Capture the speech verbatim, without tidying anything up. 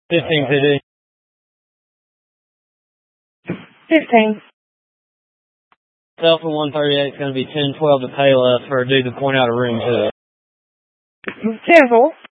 fifteen P D. fifteen. Alpha one thirty-eight is going to be ten twelve to pay left for a dude to point out a room to it. ten four.